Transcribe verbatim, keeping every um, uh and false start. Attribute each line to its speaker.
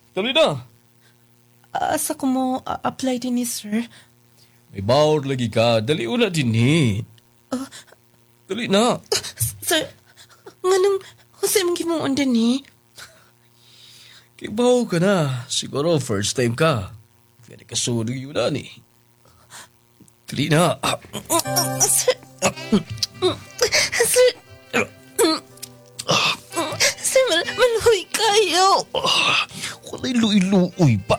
Speaker 1: Dali na.
Speaker 2: Asa ko mo uh, apply din ni sir?
Speaker 1: May bawr lagi ka. Dali una din eh. Dali na.
Speaker 2: Sir, nga nang kasi mong gimuon din ni?
Speaker 1: Kibaw ka na. Siguro first time ka. Pwede ka sunod yun na ni. Dali na.
Speaker 2: Sir, sir, sir, mal maluhoy kayo.
Speaker 1: Wala'y luy-luoy pa.